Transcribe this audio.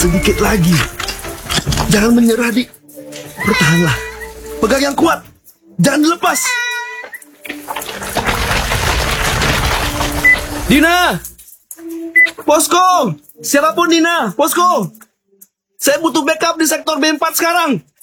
sedikit lagi. Jangan menyerah, Dik. Bertahanlah. Pegang yang kuat. Jangan dilepas. Dina! Posko! Siapapun Dina! Posko! Saya butuh backup di sektor B4 sekarang.